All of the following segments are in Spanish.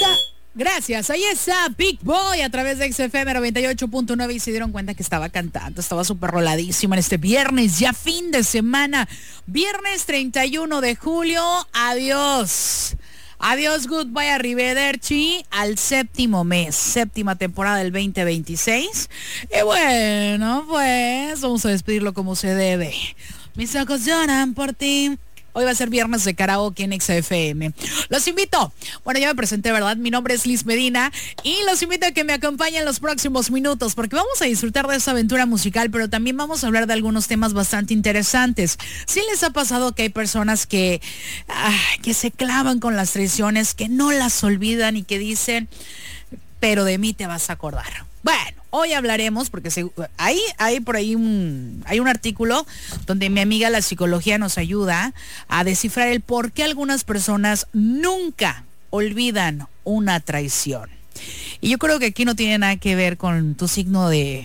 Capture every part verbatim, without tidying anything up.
está. Gracias, ahí está Big Boy a través de X F M noventa y ocho punto nueve y se dieron cuenta que estaba cantando, estaba súper roladísimo en este viernes, ya fin de semana, viernes treinta y uno de julio, adiós. Adiós, goodbye, arrivederci al séptimo mes, séptima temporada del veinte veintiséis. Y bueno, pues vamos a despedirlo como se debe. Mis ojos lloran por ti. Hoy va a ser viernes de karaoke en X F M. Los invito, bueno, ya me presenté, ¿verdad? Mi nombre es Liz Medina y los invito a que me acompañen los próximos minutos porque vamos a disfrutar de esta aventura musical, pero también vamos a hablar de algunos temas bastante interesantes. ¿Sí les ha pasado que hay personas que, ah, que se clavan con las traiciones, que no las olvidan y que dicen, pero de mí te vas a acordar? Bueno, hoy hablaremos, porque se, hay, hay por ahí un, hay un artículo donde mi amiga la psicología nos ayuda a descifrar el por qué algunas personas nunca olvidan una traición. Y yo creo que aquí no tiene nada que ver con tu signo de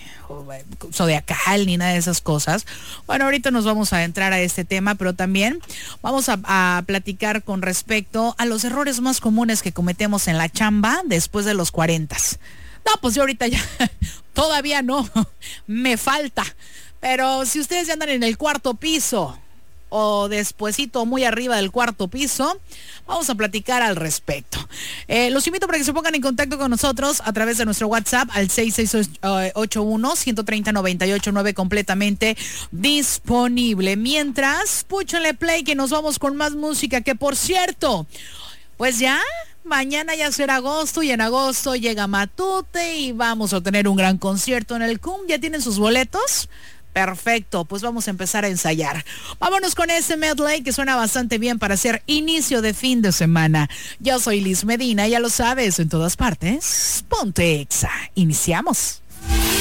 zodiacal ni nada de esas cosas. Bueno, ahorita nos vamos a entrar a este tema, pero también vamos a, a platicar con respecto a los errores más comunes que cometemos en la chamba después de los cuarenta. No, pues yo ahorita ya, todavía no, me falta. Pero si ustedes ya andan en el cuarto piso o despuesito muy arriba del cuarto piso, vamos a platicar al respecto. Eh, los invito para que se pongan en contacto con nosotros a través de nuestro WhatsApp al seis seis ocho uno, uno tres cero, nueve ocho nueve, completamente disponible. Mientras, púchenle play que nos vamos con más música, que por cierto, pues ya... mañana ya será agosto y en agosto llega Matute y vamos a tener un gran concierto en el C U M. ¿Ya tienen sus boletos? Perfecto, pues vamos a empezar a ensayar. Vámonos con ese medley que suena bastante bien para hacer inicio de fin de semana. Yo soy Liz Medina, ya lo sabes, en todas partes. Ponte Exa. Iniciamos.